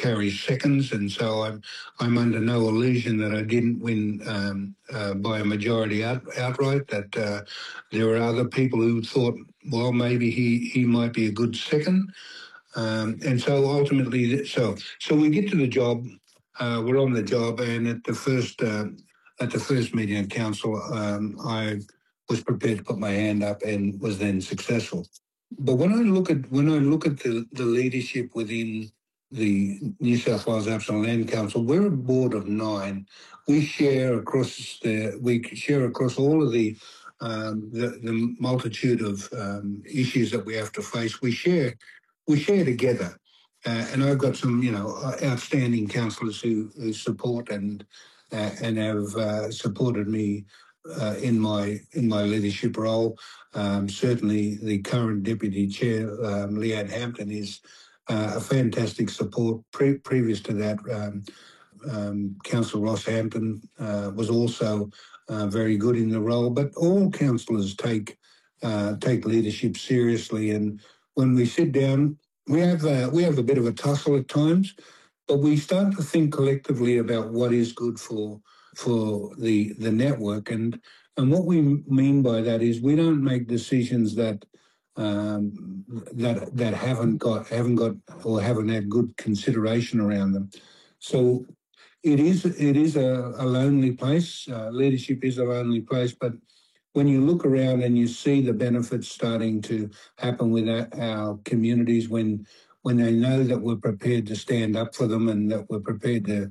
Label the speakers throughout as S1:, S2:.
S1: carries seconds, and so I'm under no illusion that I didn't win by a majority outright. That there were other people who thought, well, maybe he might be a good second, and so ultimately, so we get to the job. We're on the job, and at the first meeting of council, I was prepared to put my hand up and was then successful. But when I look at the leadership within the New South Wales Aboriginal Land Council, we're a board of 9. We share across all of the multitude of issues that we have to face. We share together, and I've got some outstanding councillors who support and have supported me in my leadership role. Certainly, the current deputy chair, Leanne Hampton, is a fantastic support. Previous to that, Councillor Ross Hampton was also very good in the role. But all councillors take leadership seriously, and when we sit down, we have a bit of a tussle at times, but we start to think collectively about what is good for the network, and what we mean by that is we don't make decisions that haven't got or haven't had good consideration around them. So it is a lonely place. Leadership is a lonely place, but when you look around and you see the benefits starting to happen with our communities, when they know that we're prepared to stand up for them and that we're prepared to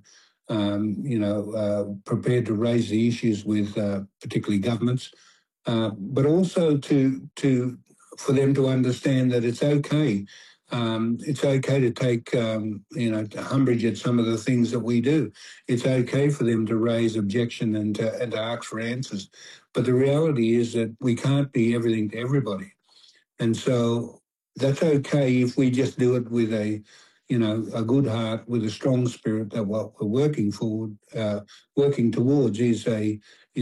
S1: prepared to raise the issues with particularly governments, but also for them to understand that it's okay. It's okay to take umbrage at some of the things that we do. It's okay for them to raise objection and to ask for answers. But the reality is that we can't be everything to everybody, and so that's okay if we just do it with a good heart, with a strong spirit, that what we're working towards is a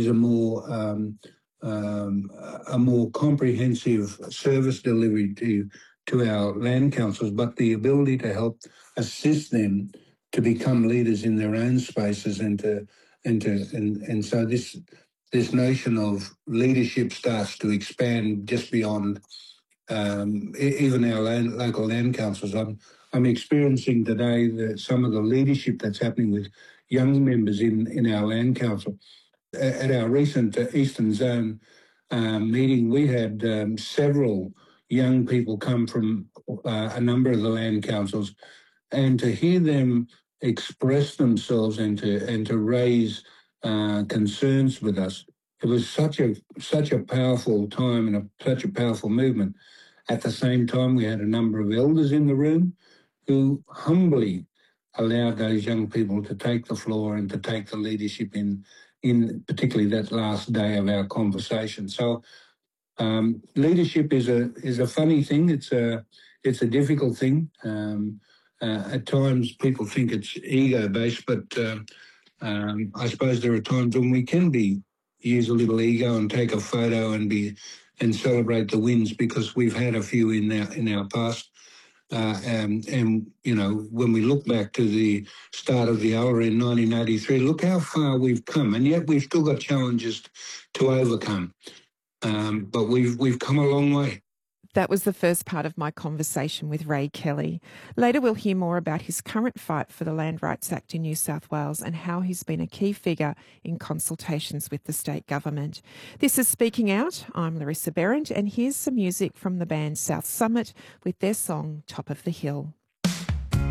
S1: more comprehensive service delivery to our land councils, but the ability to help assist them to become leaders in their own spaces, and so this notion of leadership starts to expand just beyond even our local land councils. I'm experiencing today some of the leadership that's happening with young members in our land council. At our recent Eastern Zone meeting, we had several young people come from a number of the land councils, and to hear them express themselves and to raise concerns with us, it was such a powerful time and such a powerful movement. At the same time, we had a number of elders in the room who humbly allowed those young people to take the floor and to take the leadership in particularly that last day of our conversation. So leadership is a funny thing. It's a difficult thing. At times, people think it's ego-based, but I suppose there are times when we can use a little ego and take a photo and celebrate the wins, because we've had a few in our past. And when we look back to the start of the OLA in 1983, look how far we've come, and yet we've still got challenges to overcome. But we've come a long way.
S2: That was the first part of my conversation with Ray Kelly. Later we'll hear more about his current fight for the Land Rights Act in New South Wales and how he's been a key figure in consultations with the state government. This is Speaking Out. I'm Larissa Berend, and here's some music from the band South Summit with their song Top of the Hill.